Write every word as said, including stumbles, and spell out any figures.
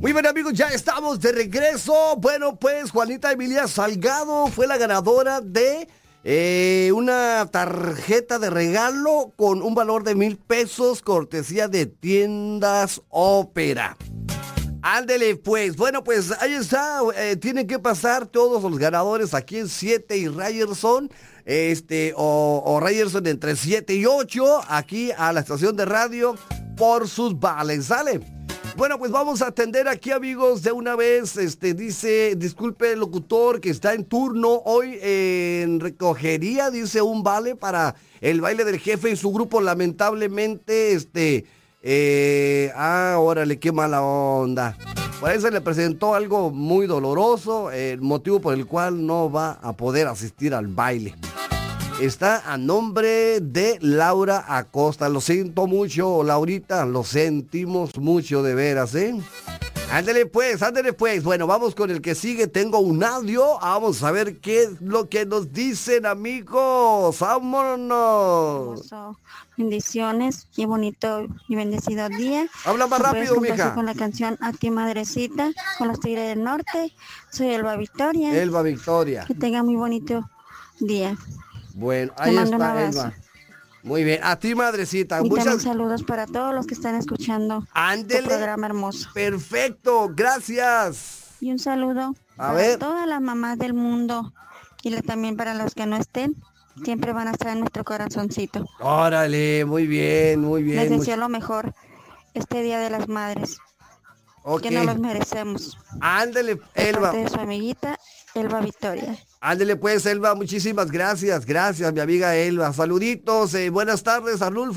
Muy bien, amigos, ya estamos de regreso. Bueno, pues Juanita Emilia Salgado fue la ganadora de eh, una tarjeta de regalo con un valor de mil pesos, cortesía de Tiendas Ópera. Ándele, pues. Bueno, pues ahí está. Eh, tienen que pasar todos los ganadores aquí en siete y Ryerson. Este, o, o Ryerson entre siete y ocho, aquí a la estación de radio por sus vales. ¿Sale? Bueno, pues vamos a atender aquí, amigos, de una vez. Este, dice, disculpe el locutor que está en turno hoy en recogería, dice un vale para el baile del jefe y su grupo. Lamentablemente, este... Eh, ah, órale, qué mala onda. Por ahí se le presentó algo muy doloroso, el motivo por el cual no va a poder asistir al baile. Está a nombre de Laura Acosta. Lo siento mucho, Laurita, lo sentimos mucho de veras, ¿eh? Ándele pues, ándele pues. Bueno, vamos con el que sigue. Tengo un audio. Vamos a ver qué es lo que nos dicen, amigos. ¡Vámonos! Hermoso. Bendiciones, qué bonito y bendecido día. Habla más rápido, mija. Con la canción A ti, madrecita, con los Tigres del Norte. Soy Elba Victoria. Elba Victoria. Que tenga muy bonito día. Bueno, ahí está Elba. Muy bien, a ti, madrecita. Y muchas también saludos para todos los que están escuchando Ándele. este programa hermoso. Perfecto, gracias. Y un saludo a para ver. todas las mamás del mundo y también para los que no estén. Siempre van a estar en nuestro corazoncito. Órale, muy bien, muy bien. Les deseo muy... lo mejor este Día de las Madres. Okay. Que no los merecemos. Ándele, Elba. De su amiguita, Elba Victoria. Ándele pues, Elba, muchísimas gracias. Gracias, mi amiga Elba. Saluditos, eh, buenas tardes, Arnulfo.